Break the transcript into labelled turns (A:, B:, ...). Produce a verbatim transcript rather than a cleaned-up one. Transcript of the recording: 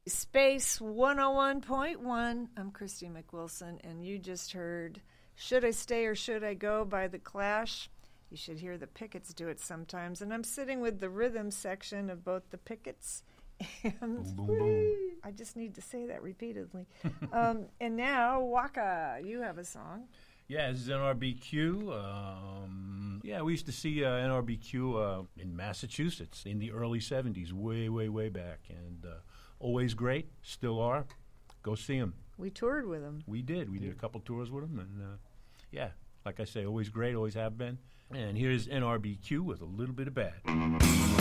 A: Space one oh one point one. I'm Christy McWilson, and you just heard Should I Stay or Should I Go by The Clash. You should hear the Pickets do it sometimes. And I'm sitting with the rhythm section of both the Pickets and
B: boom, boom, boom.
A: I just need to say that repeatedly. um, and now, Waka, you have a song.
B: Yeah, this is N R B Q. Um, yeah, we used to see uh, N R B Q uh, in Massachusetts in the early seventies, way, way, way back. And uh, always great, still are. Go see them.
A: We toured with them.
B: We did. We did a couple tours with them. And, uh, yeah, like I say, always great, always have been. And here's N R B Q with a little bit of bad.